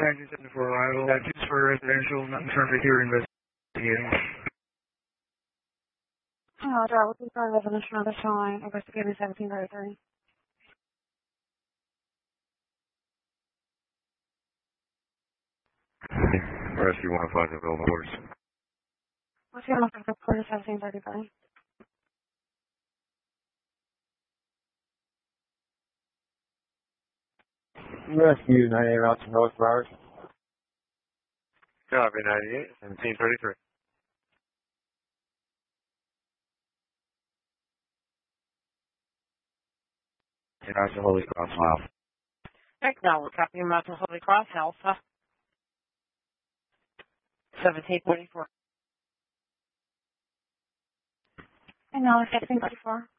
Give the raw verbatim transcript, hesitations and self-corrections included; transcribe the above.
nineteen seventy-four arrival. Uh, just for residential, not in terms of here investigating. Oh, that would be for residential on the showing. Investigating seventeen thirty-three. Rescue one oh five available orders. What's your number for quarter seventeen thirty-three? Rescue ninety-eight routes from North Flowers. Copy ninety-eight, seventeen thirty-three. That's the Holy Cross Mile. Heck no, we're copying Mountain Holy Cross Alpha. seventeen forty-four. And now it's seventeen thirty-four.